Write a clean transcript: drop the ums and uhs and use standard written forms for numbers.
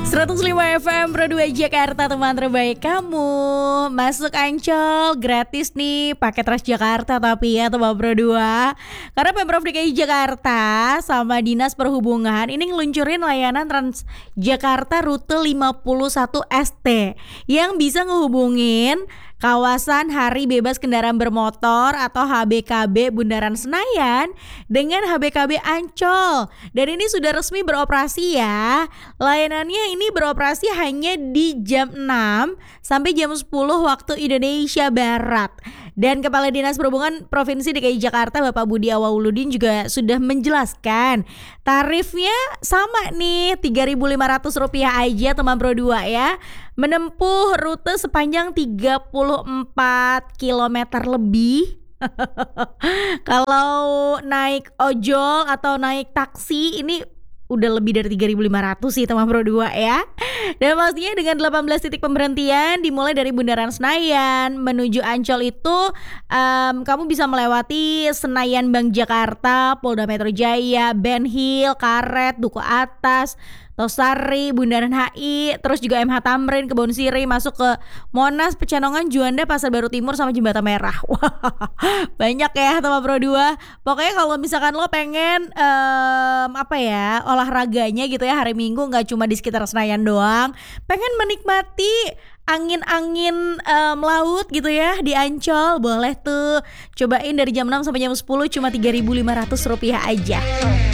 105 FM Pro 2 Jakarta, teman terbaik kamu. Masuk Ancol gratis nih pakai Transjakarta tapi ya teman Pro 2. Karena Pemprov DKI Jakarta sama Dinas Perhubungan ini ngeluncurin layanan Transjakarta rute 51 ST yang bisa ngehubungin kawasan Hari Bebas Kendaraan Bermotor atau HBKB Bundaran Senayan dengan HBKB Ancol. Dan ini sudah resmi beroperasi ya. Layanannya ini beroperasi hanya di jam 6 sampai jam 10 waktu Indonesia Barat. Dan Kepala Dinas Perhubungan Provinsi DKI Jakarta Bapak Budi Awaludin juga sudah menjelaskan tarifnya sama nih Rp3.500 aja teman Pro 2 ya. Menempuh rute sepanjang 34 km lebih. Kalau naik ojol atau naik taksi ini udah lebih dari 3.500 sih teman Pro 2 ya. Dan pastinya dengan 18 titik pemberhentian dimulai dari Bundaran Senayan menuju Ancol itu kamu bisa melewati Senayan Bank Jakarta, Polda Metro Jaya, Ben Hill, Karet, Duku Atas, Tosari, Bundaran HI, terus juga MH Tamrin, Kebon Sirih, masuk ke Monas, Pecenongan, Juanda, Pasar Baru Timur sama Jembatan Merah. Wah, banyak ya teman Pro 2. Pokoknya kalau misalkan lo pengen olahraganya gitu ya hari Minggu nggak cuma di sekitar Senayan doang, pengen menikmati angin-angin laut gitu ya di Ancol, boleh tuh cobain dari jam 6 sampai jam 10 cuma Rp3.500 aja.